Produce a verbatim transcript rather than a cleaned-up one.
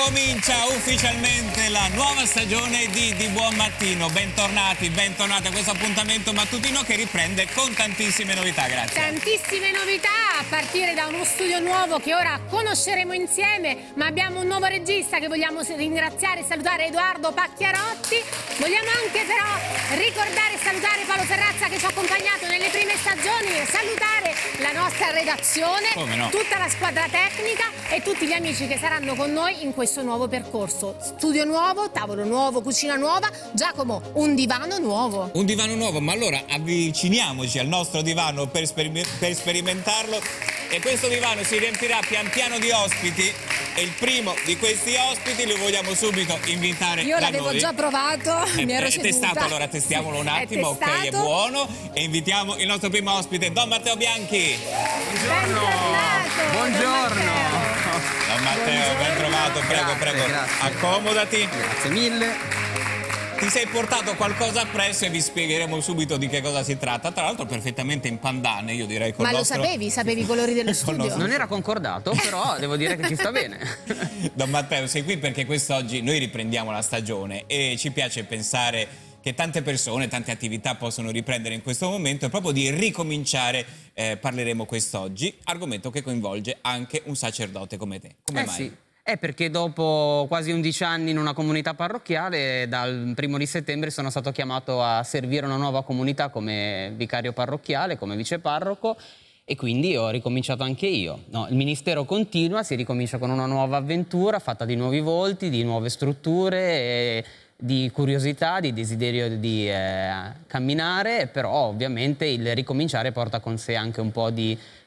Comincia ufficialmente la nuova stagione di Di Buon Mattino. Bentornati, bentornati a questo appuntamento mattutino che riprende con tantissime novità, grazie. Tantissime novità a partire da uno studio nuovo che ora conosceremo insieme, ma abbiamo un nuovo regista che vogliamo ringraziare e salutare, Edoardo Pacchiarotti. Vogliamo anche però ricordare e salutare Paolo Ferrazza che ci ha accompagnato nelle prime stagioni e salutare la nostra redazione, no? tutta la squadra tecnica e tutti gli amici che saranno con noi in questo nuovo percorso. Studio nuovo, tavolo nuovo, cucina nuova. Giacomo, un divano nuovo. Un divano nuovo, ma allora avviciniamoci al nostro divano per, sper per sperimentarlo. E questo divano si riempirà pian piano di ospiti e il primo di questi ospiti lo vogliamo subito invitare Io da l'avevo noi. già provato, È, mi ero è seduta. testato, allora testiamolo un attimo, è ok, è buono. E invitiamo il nostro primo ospite, Don Matteo Bianchi. Buongiorno. Buongiorno. Don Matteo, ben trovato, prego, Grazie, prego, grazie. accomodati. Grazie mille. Ti sei portato qualcosa appresso e vi spiegheremo subito di che cosa si tratta. Tra l'altro perfettamente in pandane, io direi. Col Ma nostro... lo sapevi? Sapevi i colori dello studio? Non era concordato, però devo dire che ci sta bene. Don Matteo, sei qui perché quest'oggi noi riprendiamo la stagione e ci piace pensare che tante persone, tante attività possono riprendere in questo momento e proprio di ricominciare eh, parleremo quest'oggi, argomento che coinvolge anche un sacerdote come te. Come eh mai? sì, è perché dopo quasi undici anni in una comunità parrocchiale, dal primo di settembre sono stato chiamato a servire una nuova comunità come vicario parrocchiale, come viceparroco, e quindi ho ricominciato anche io. No, il ministero continua, si ricomincia con una nuova avventura fatta di nuovi volti, di nuove strutture, e di curiosità, di desiderio di eh, camminare, però ovviamente il ricominciare porta con sé anche un po' di